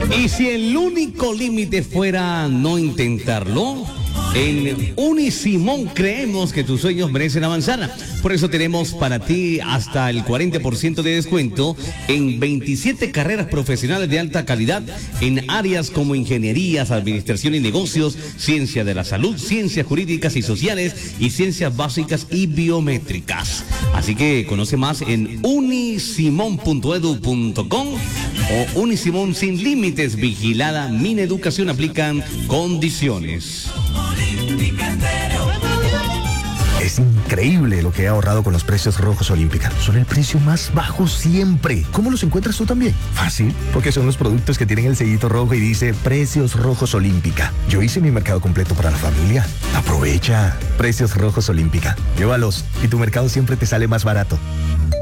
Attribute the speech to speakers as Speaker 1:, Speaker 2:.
Speaker 1: Y si el único límite fuera no intentarlo, en Unisimón creemos que tus sueños merecen avanzar. Por eso tenemos para ti hasta el 40% de descuento en 27 carreras profesionales de alta calidad en áreas como ingenierías, administración y negocios, ciencia de la salud, ciencias jurídicas y sociales y ciencias básicas y biométricas. Así que conoce más en unisimon.edu.com o Unisimón sin límites, vigilada Mineducación, aplican condiciones.
Speaker 2: Es increíble lo que he ahorrado con los precios rojos Olímpica. Son el precio más bajo siempre. ¿Cómo los encuentras tú también? Fácil, porque son los productos que tienen el sellito rojo y dice Precios Rojos Olímpica. Yo hice mi mercado completo para la familia. Aprovecha. Precios Rojos Olímpica. Llévalos y tu mercado siempre te sale más barato.